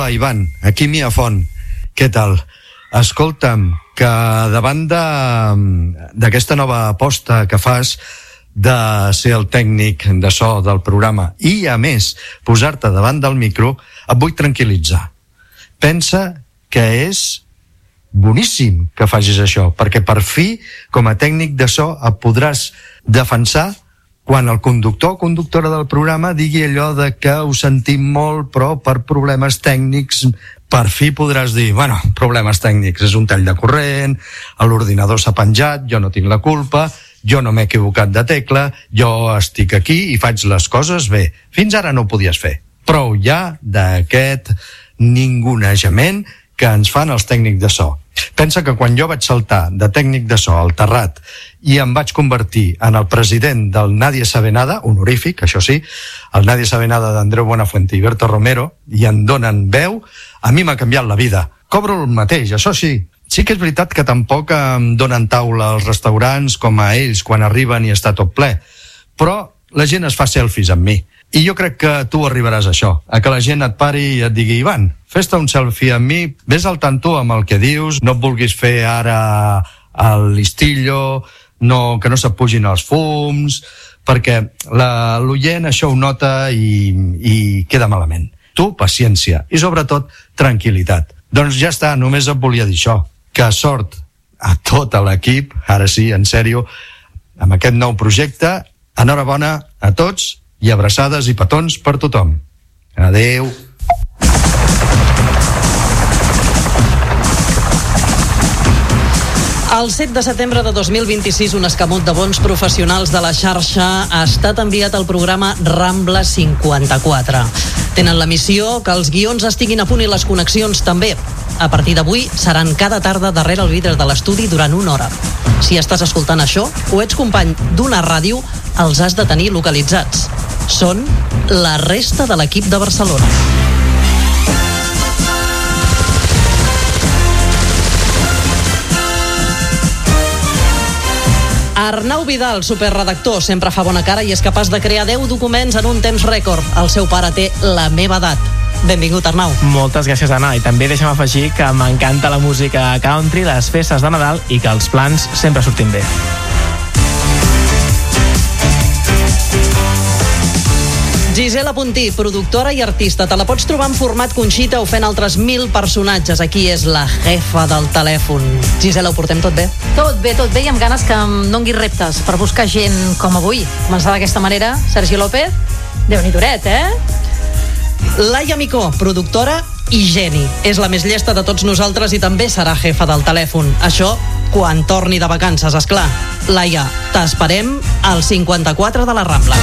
Hola, Ivan, aquí Mia Font. Què tal? Escolta'm, que davant d'aquesta nova aposta que fas de ser el tècnic de so del programa i, a més, posar-te davant del micro, et vull tranquil·litzar. Pensa que és boníssim que facis això, perquè per fi, com a tècnic de so, et podràs defensar quan el conductor o conductora del programa digui allò de que ho sentim molt, però per problemes tècnics, per fi podràs dir, bueno, problemes tècnics, és un tall de corrent, l'ordinador s'ha penjat, jo no tinc la culpa, jo no m'he equivocat de tecla, jo estic aquí i faig les coses bé. Fins ara no ho podies fer. Prou ja d'aquest ningunejament que ens fan els tècnics de so. Pensa que quan jo vaig saltar de tècnic de so al terrat i em vaig convertir en el president del Nadie Sabe Nada, honorífic, això sí, el Nadie Sabe Nada d'Andreu Buenafuente i Berto Romero, i em donen veu, a mi m'ha canviat la vida. Cobro el mateix, això sí. Sí que és veritat que tampoc em donen taula als restaurants com a ells quan arriben i està tot ple, però la gent es fa selfies amb mi. I jo crec que tu arribaràs a això, a que la gent et pari i et digui, Ivan, fes-te un selfie amb mi, ves al tanto amb el que dius, no et vulguis fer ara el listillo, no, que no se't pugin els fums, perquè l'oient això ho nota i queda malament. Tu, paciència, i sobretot tranquil·litat. Doncs ja està, només et volia dir això, que sort a tot l'equip, ara sí, en sèrio, amb aquest nou projecte, enhorabona a tots, i abraçades i petons per tothom. Adeu. El 7 de setembre de 2026, un escamot de bons professionals de la xarxa ha estat enviat al programa Rambla 54. Tenen la missió que els guions estiguin a punt i les connexions també. A partir d'avui seran cada tarda darrere el vidre de l'estudi durant 1 hora. Si estàs escoltant això o ets company d'una ràdio, els has de tenir localitzats. Són la resta de l'equip de Barcelona. Arnau Vidal, superredactor, sempre fa bona cara i és capaç de crear 10 documents en un temps rècord. El seu pare té la meva edat. Benvingut, Arnau. Moltes gràcies, Anna. I també deixa'm afegir que m'encanta la música country, les festes de Nadal i que els plans sempre surtin bé. Gisela Puntí, productora i artista. Te la pots trobar en format Conxita o fent altres 1000 personatges. Aquí és la jefa del telèfon. Gisela, ho portem tot bé? Tot bé, i amb ganes que em donguis reptes per buscar gent com avui. Començar d'aquesta manera, Sergi López, Déu-n'hi-duret, Laia Micó, productora i geni. És la més llesta de tots nosaltres i també serà jefa del telèfon. Això quan torni de vacances, esclar. Laia, t'esperem al 54 de la Rambla.